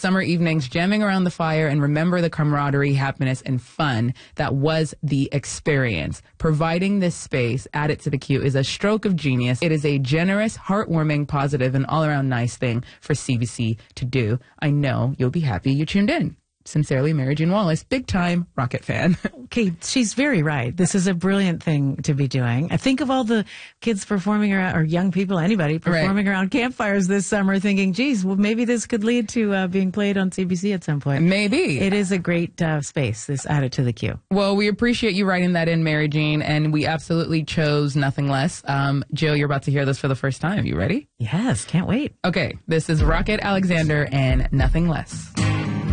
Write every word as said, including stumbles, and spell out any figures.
summer evenings, jamming around the fire, and remember the camaraderie, happiness, and fun that was the experience. Providing this space added to the queue is a stroke of genius. It is a generous, heartwarming, positive, and all-around nice thing for C B C to do. I know you'll be happy you tuned in. Sincerely, Mary Jean Wallace, big-time Rocket fan. Okay, she's very right. This is a brilliant thing to be doing. I think of all the kids performing around, or young people, anybody, performing right. around campfires this summer thinking, geez, well, maybe this could lead to uh, being played on C B C at some point. Maybe. It is a great uh, space, this added to the queue. Well, we appreciate you writing that in, Mary Jean, and we absolutely chose Nothing Less. Um, Jill, you're about to hear this for the first time. You ready? Yes, can't wait. Okay, this is Rocket Alexander and Nothing Less.